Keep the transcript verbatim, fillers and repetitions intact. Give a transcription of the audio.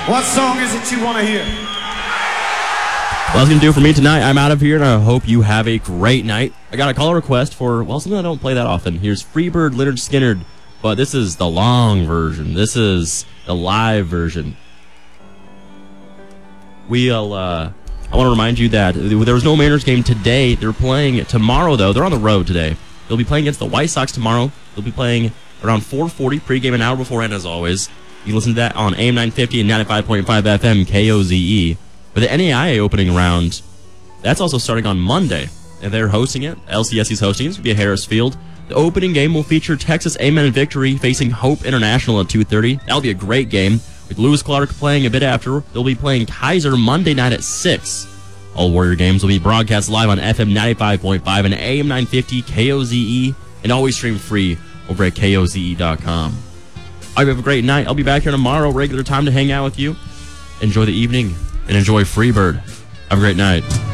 What song is it you want to hear? Well, that's going to do it for me tonight. I'm out of here, and I hope you have a great night. I got a call request for, well, something I don't play that often. Here's Freebird Leonard Skinner, but this is the long version. This is the live version. We'll, uh, I want to remind you that there was no Mariners game today. They're playing tomorrow, though. They're on the road today. They'll be playing against the White Sox tomorrow. They'll be playing around four forty, pregame an hour beforehand, as always. You can listen to that on A M nine fifty and ninety-five point five F M K O Z E. For the N A I A opening round, that's also starting on Monday, and they're hosting it. L C S C's hosting it. It's going to be at Harris Field. The opening game will feature Texas A and M Victory facing Hope International at two thirty. That'll be a great game. With Lewis Clark playing a bit after, they'll be playing Kaiser Monday night at six. All Warrior games will be broadcast live on F M ninety-five point five and A M nine fifty K O Z E, and always streamed free over at K O Z E dot com. I hope you have a great night. I'll be back here tomorrow, regular time to hang out with you. Enjoy the evening, and enjoy Freebird. Have a great night.